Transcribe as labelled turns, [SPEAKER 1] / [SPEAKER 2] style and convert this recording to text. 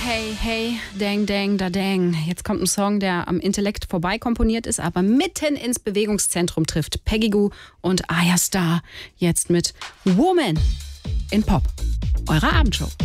[SPEAKER 1] Hey, hey, dang, dang, da, dang. Jetzt kommt ein Song, der am Intellekt vorbei komponiert ist, aber mitten ins Bewegungszentrum trifft. Peggy Gou und Aya Starr. Jetzt mit Woman in Pop. Eure Abendshow.